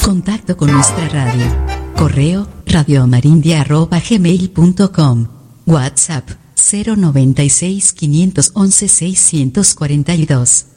Contacto con nuestra radio. Correo radioamarindia@gmail.com. WhatsApp 096 511 642.